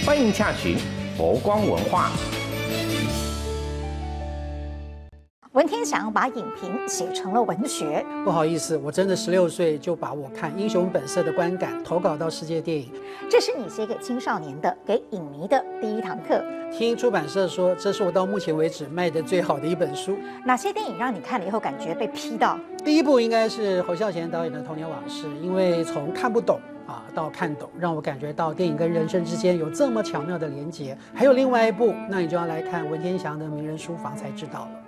欢迎洽询佛光文化。 文天祥把影评写成了文学。 不好意思，我真的16岁就把我看《英雄本色》的观感投稿到世界电影。 这是你写给青少年的、给影迷的第一堂课。 听出版社说，这是我到目前为止卖的最好的一本书。 哪些电影让你看了以后感觉被批到？ 第一部应该是侯孝贤导演的《童年往事》，因为从看不懂到看懂，让我感觉到电影跟人生之间有这么巧妙的连结。还有另外一部，那你就要来看文天祥的《名人书房》才知道了。